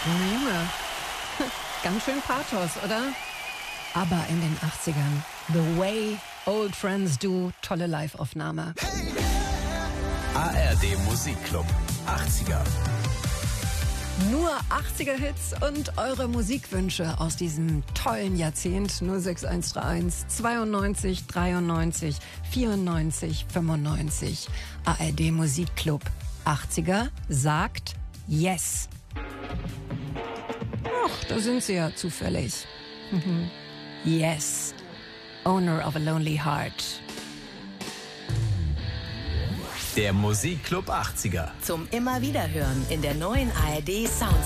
Junge, Junge. Ganz schön Pathos, oder? Aber in den 80ern. The Way Old Friends Do. Tolle Live-Aufnahme. ARD Musikclub 80er. Nur 80er-Hits und eure Musikwünsche aus diesem tollen Jahrzehnt. 06131 92 93 94 95. ARD Musikclub 80er sagt Yes. Ach, da sind sie ja zufällig. Yes. Owner of a Lonely Heart. Der Musikclub 80er. Zum immer wieder hören in der neuen ARD Sound